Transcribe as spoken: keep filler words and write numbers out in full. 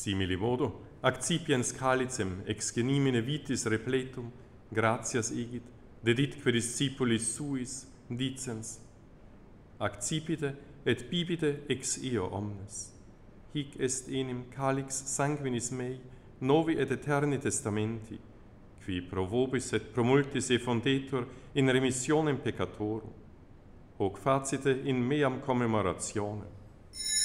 Simili modo, accipiens calicem ex genimine vitis repletum, gratias igit, deditque discipulis suis, dicens, accipite et bibite ex eo omnes. Hic est enim calix sanguinis mei, novi et eterni testamenti, qui pro vobis et pro multis effondetur in remissionem peccatorum. Hoc facite in meam commemorationem.